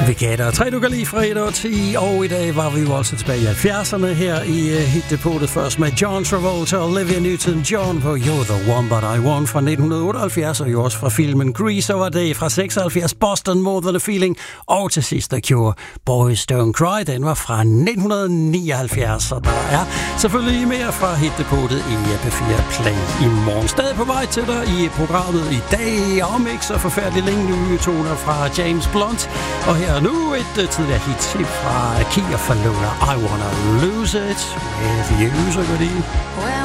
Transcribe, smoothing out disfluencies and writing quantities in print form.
Vi gav dig 3 du kan lide fra 1 og 10, og i dag var vi jo også tilbage i 70'erne her i hitdepotet først med John Travolta og Olivia Newton-John på You're the One But I Want fra 1978, og jo også fra filmen Grease, og var det fra 76 Boston More Than a Feeling, og til sidst The Cure Boys Don't Cry, den var fra 1979, og der er selvfølgelig mere fra hitdepotet i P4 Play i morgen. Stadig på vej til dig i programmet i dag, om ikke så forfærdeligt længe nye toner fra James Blunt, og her nu et tidligere hit fra Kia Falona, I Wanna Lose It With You, så går det.